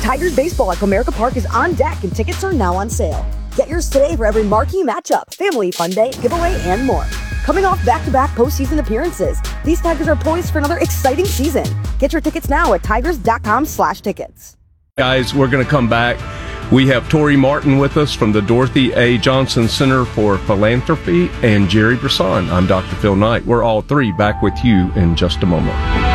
Tigers baseball at Comerica Park is on deck and tickets are now on sale. Get yours today for every marquee matchup, family fun day, giveaway, and more. Coming off back-to-back postseason appearances, these Tigers are poised for another exciting season. Get your tickets now at tigers.com/tickets. Guys, we're going to come back. We have Tori Martin with us from the Dorothy A. Johnson Center for Philanthropy and Jerry Brisson. I'm Dr. Phil Knight. We're all three back with you in just a moment.